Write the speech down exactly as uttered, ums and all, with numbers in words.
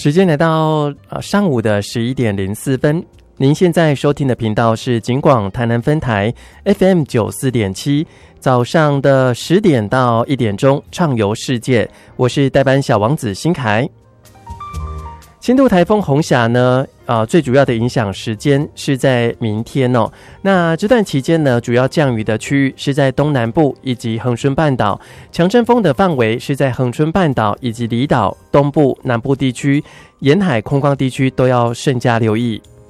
时间来到呃上午的十一点零四分，您现在收听的频道是警广台南分台 F M 九四点七，早上的十点到一点钟，畅游世界，我是代班小王子新凯。轻度台风红霞呢，呃，最主要的影响时间是在明天哦。那这段期间呢，主要降雨的区域是在东南部以及恒春半岛，强阵风的范围是在恒春半岛以及离岛、东部、南部地区、沿海空旷地区都要慎加留意。